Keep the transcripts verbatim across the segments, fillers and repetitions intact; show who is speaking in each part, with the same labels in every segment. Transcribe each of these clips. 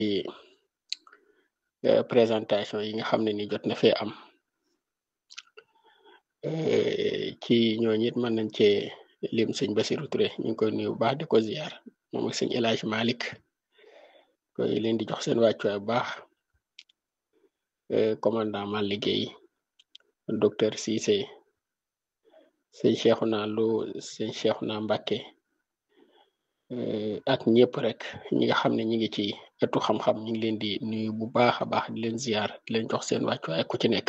Speaker 1: ci euh, présentation yi nga xam ne ni jot na fee am euh, ci ñooñu it mën nañ cee lim sëñ Basiru Touré ñu ngi koy nuyu bu baax di ko ziar moom ak sëñ El Hadj Malick koy leen di jox seen wàccuwaay bu baax euh, commandant ma liggéey docteur Cissé sëñ Cheikhouna Lo sëñ Cheikhouna Mbacké euh, ak ñëpp rek ñi nga xam ne ñi ngi ci ëttu xam-xam ñu ngi leen di nuyu bu baax a baax di leen ziar di leen jox seen wàccuwaay ku ci nekk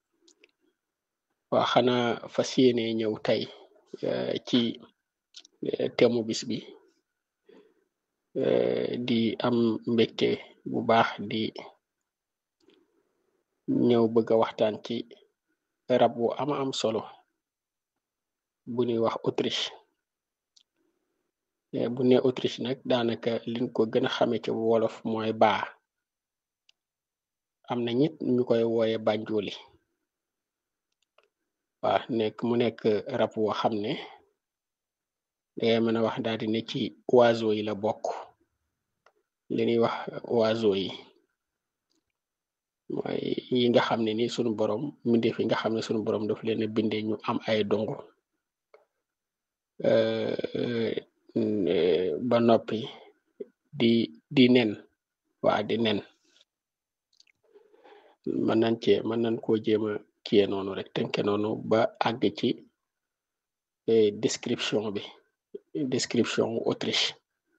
Speaker 1: waa xanaa fas yéene ñëw tey euh, ci euh, temu bis bi euh, di am mbégte bu baax di ñëw bëgg a waxtaan ci rab bu ama am solo bu ñuy wax Autriche Eh, bu ne Autriche nag daanaka liñ ko gën a xame ci wolof mooy baa am na ñit ñu koy wooye bànjooli waa nekk mu nekk rab woo xam ne dangay mën a wax daal di ne ci oiseau yi la bokk li ñuy wax oiseau yi mooy yi nga xam ne ni sunu borom mbindeef yi nga xam ne sunu borom daf leen a bindee ñu am ay dongo euh, euh, ba noppi di di nen waa di nen mën nañ cee mën nañ koo jéem a kiyee noonu rek tënke noonu ba àgg ci eh, description bi description wu Autriche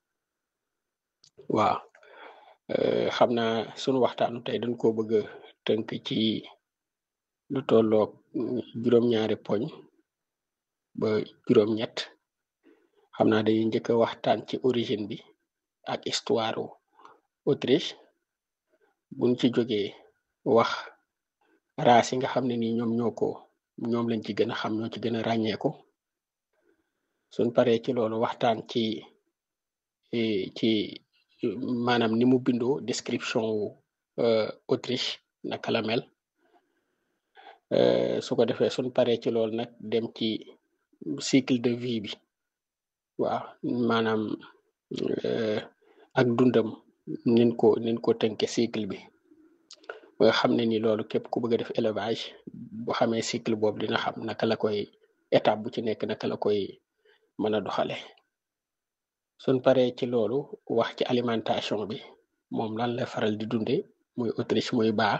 Speaker 1: waaw euh, xam naa sunu waxtaanu tey dañ koo bëgg a tënk ci lu tolloog mm, juróom-ñaari poñ ba juróom-ñett xam naa dañuy njëkk a waxtaan ci origine bi ak histoire wu Autriche buñ ci jógee wax race yi nga xam ne ni ñoom ñoo ko ñoom lañ ci gën a xam ñoo ci gën a ràññeeku suñ paree ci loolu waxtaan ci eh, ci eh, maanaam ni mu bindoo description wu euh, Autriche naka la mel euh, su ko defee suñ paree ci loolu nag dem ci cycle de vie bi waaw maanaam euh, ak dundam nin ko nin ko tënke cycle bi ba nga xam ne ni loolu képp ku bëgg a def élevage bu xamee cycle boobu dina xam naka la koy étape bu ci nekk naka la koy mën a doxale suñ paree ci loolu wax ci alimentation bi moom lan la faral di dunde muy Autriche muy baa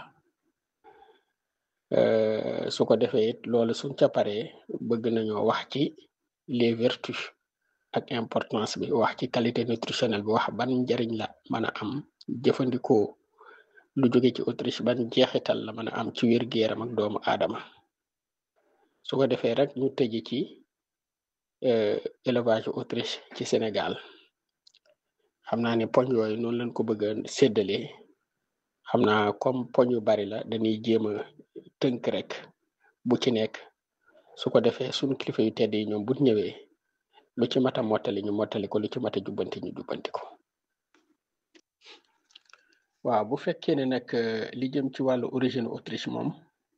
Speaker 1: euh, su ko defee it loolu suñ ca paree bëgg nañoo wax ci les vertus ak importance bi wax ci qualité nutritionnelle bi wax ban njariñ la mën a am jëfandikoo lu jóge ci Autriche ban jeexital la mën a am ci wér-gu-yaram ak doomu aadama su ko defee rek ñu tëji ci euh, élevage Autriche ci Sénégal xam naa ne poñ yooyu noonu lañ ko bëgg a séddalee xam naa comme poñ yu bari la dañuy jéem a tënk rek bu ci nekk su ko defee suñu kilifa yu tedd yi ñoom bu ñëwee lu ci mat a mottali ñu mottali ko lu ci mat a jubbanti ñu jubbanti ko waaw bu fekkee ne nag euh, li jëm ci wàllu origine Autriche moom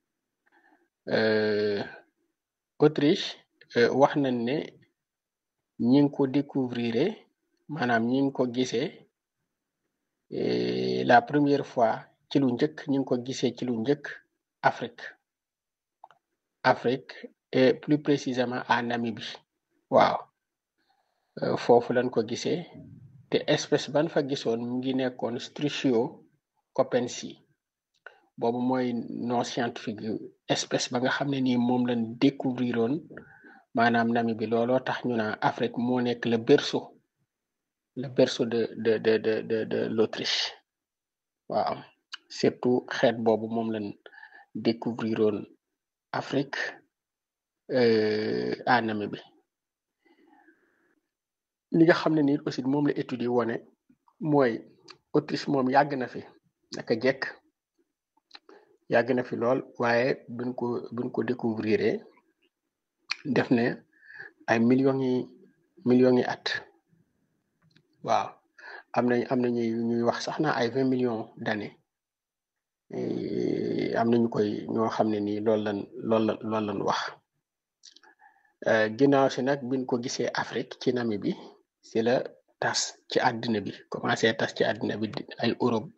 Speaker 1: euh, Autriche euh, wax nañ ne ñi ngi ko découvrir maanaam ñi ngi ko gisee eh, la première fois ci lu njëkk ñi ngi ko gisee ci lu njëkk Afrique Afrique et plus précisément à Namibie waaw euh, foofu lañ ko gisee te espèce ban fa gisoon mu ngi nekkoon Struthio copensi boobu mooy nom scientifique yu espèce ba nga xam ne nii moom lañ découvriroon maanaam Namibie looloo tax ñu naan Afrique moo nekk le berceau le berceau de de de de de de l'Autriche waaw surtout xeet boobu moom lañ découvriroon Afrique euh, à Namibie li nga xam ne nii aussi moom la étude yi wone mooy Autriche moom yàgg na fi naka jekk yàgg na fi lool waaye buñ ko buñ ko découvrir def ne ay millions yi millions yi at waaw am nañ am na ñuy ñuy wax sax na ay vingt millions d'années Eh, am nañu koy ñoo xam ne nii loolu lan loolu la loolu lan wax Euh, ginnaaw si nag biñ ko gisee Afrique ci Namibie si la tas ci àddina bi commencé tas ci àddina bi ay Europe